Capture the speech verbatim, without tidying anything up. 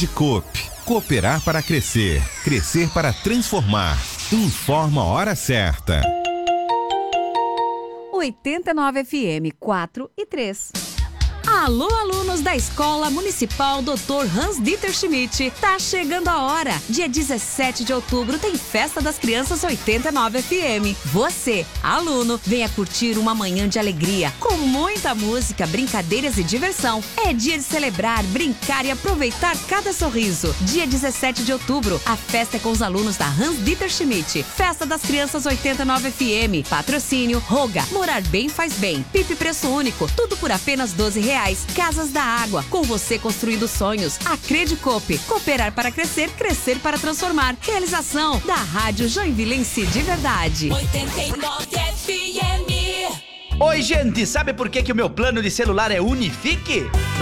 De Coop, cooperar para crescer, crescer para transformar. Informa a hora certa. oitenta e nove F M, quatro e três. Alô, alunos da Escola Municipal doutor Hans-Dieter Schmidt. Tá chegando a hora. Dia dezessete de outubro tem Festa das Crianças oitenta e nove F M. Você, aluno, venha curtir uma manhã de alegria, com muita música, brincadeiras e diversão. É dia de celebrar, brincar e aproveitar cada sorriso. Dia dezessete de outubro, a festa é com os alunos da Hans-Dieter Schmidt. Festa das Crianças oitenta e nove F M. Patrocínio Roga. Morar bem faz bem. Pipe preço único. Tudo por apenas doze reais. Casas da Água, com você construindo sonhos. Acredicope, cooperar para crescer, crescer para transformar. Realização da Rádio Joinvilense de Verdade. oitenta e nove F M. Oi, gente, sabe por que que o meu plano de celular é Unifique?